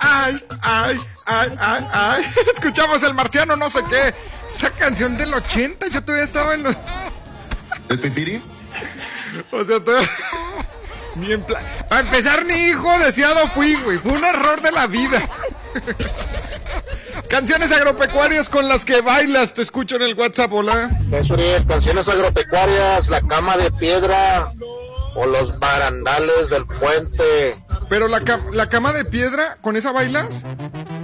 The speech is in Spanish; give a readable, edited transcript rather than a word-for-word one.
ay, ay, ay, ay, ay. Escuchamos El Marciano, no sé qué. Esa canción del 80, yo todavía estaba en los... ¿El Pipiri? O sea, todavía... Para empezar, ni hijo deseado fui, güey. Fue un error de la vida. Canciones agropecuarias con las que bailas, te escucho en el WhatsApp, hola. Eso es, canciones agropecuarias, La Cama de Piedra o Los Barandales del Puente. Pero la cama de piedra, ¿con esa bailas?